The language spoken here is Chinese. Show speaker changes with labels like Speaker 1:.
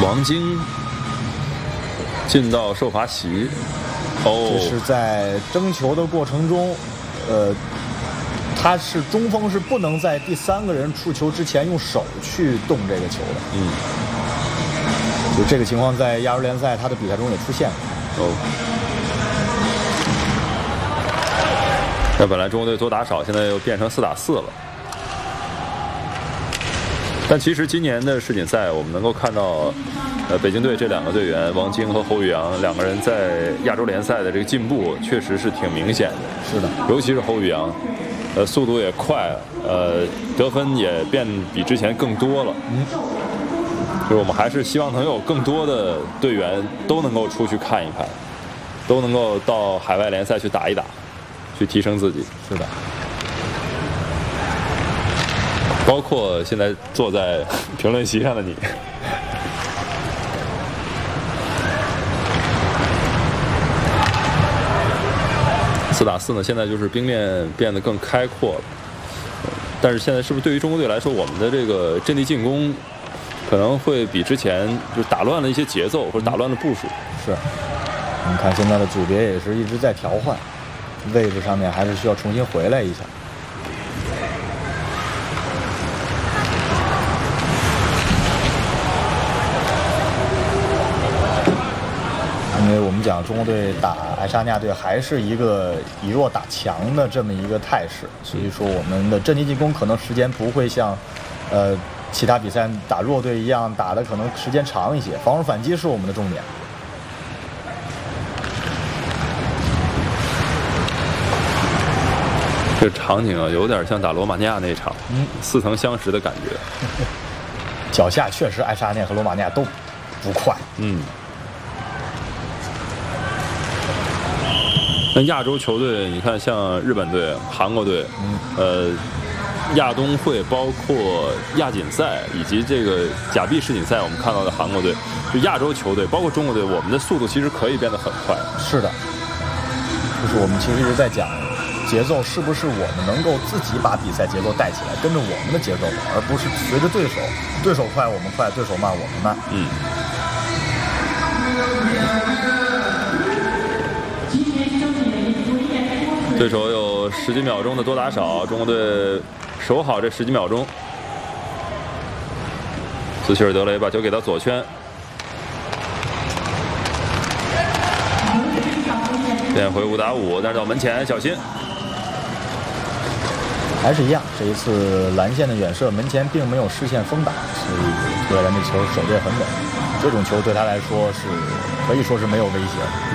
Speaker 1: 王晶进到受罚席，
Speaker 2: 这是在争球的过程中，他是中锋是不能在第3个人触球之前用手去动这个球的。就这个情况在亚洲联赛他的比赛中也出现了。
Speaker 1: 那本来中国队多打少，现在又变成4打4了。但其实今年的世锦赛，我们能够看到，北京队这2个队员王晶和侯宇阳2个人在亚洲联赛的这个进步，确实是挺明显的。
Speaker 2: 是的，
Speaker 1: 尤其是侯宇阳，速度也快，得分也变比之前更多了。就是我们还是希望能有更多的队员都能够出去看一看，都能够到海外联赛去打一打，去提升自己。
Speaker 2: 是的。
Speaker 1: 包括现在坐在评论席上的你。4打4呢，现在就是冰面变得更开阔了。但是现在是不是对于中国队来说，我们的这个阵地进攻可能会比之前就是打乱了一些节奏，或者打乱了部署？
Speaker 2: 是。你看现在的组别也是一直在调换，位置上面还是需要重新回来一下。因为我们讲中国队打爱沙尼亚队还是一个以弱打强的这么一个态势，所以说我们的阵地进攻可能时间不会像其他比赛打弱队一样打的可能时间长一些，防守反击是我们的重点。
Speaker 1: 这场景啊，有点像打罗马尼亚那场，似曾相识的感觉。
Speaker 2: 脚下确实爱沙尼亚和罗马尼亚都不快。
Speaker 1: 那亚洲球队，你看像日本队、韩国队，亚冬会包括亚锦赛以及这个甲 B 世锦赛，我们看到的韩国队，就亚洲球队，包括中国队，我们的速度其实可以变得很快。
Speaker 2: 是的，就是我们其实一直在讲节奏，是不是我们能够自己把比赛节奏带起来，跟着我们的节奏走，而不是随着对手，对手快我们快，对手慢我们慢。
Speaker 1: 对手有10几秒钟的多打少，中国队守好这10几秒钟。斯希尔德雷把球给到左圈，变回5打5，但是到门前小心。
Speaker 2: 还是一样，这一次蓝线的远射门前并没有实现封挡，所以特兰这球守得很稳。这种球对他来说是可以说是没有威胁的。